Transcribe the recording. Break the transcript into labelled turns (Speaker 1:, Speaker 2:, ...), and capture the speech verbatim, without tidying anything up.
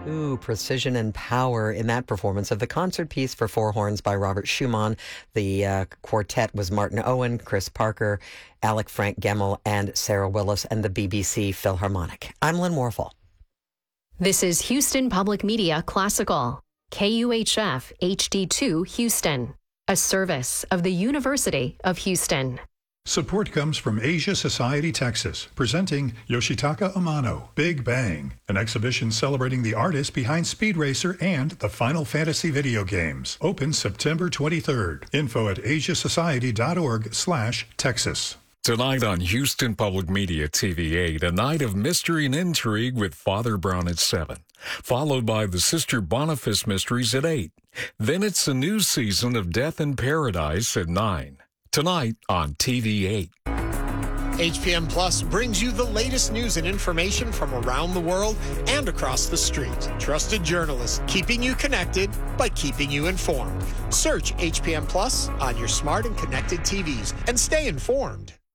Speaker 1: Ooh, precision and power in that performance of the concert piece for four horns by Robert Schumann. The uh, quartet was Martin Owen, Chris Parker, Alec Frank Gemmel, and Sarah Willis, and the B B C Philharmonic. I'm Lynn Warfel.
Speaker 2: This is Houston Public Media Classical, K U H F H D two Houston, a service of the University of Houston.
Speaker 3: Support comes from Asia Society Texas, presenting Yoshitaka Amano, Big Bang, an exhibition celebrating the artist behind Speed Racer and the Final Fantasy video games. Open September twenty-third. Info at asiasociety.org slash Texas.
Speaker 4: Tonight on Houston Public Media T V eight, a night of mystery and intrigue with Father Brown at seven, followed by the Sister Boniface Mysteries at eight. Then it's a new season of Death in Paradise at nine. Tonight on T V eight.
Speaker 5: H P M Plus brings you the latest news and information from around the world and across the street. Trusted journalists keeping you connected by keeping you informed. Search H P M Plus on your smart and connected T Vs and stay informed.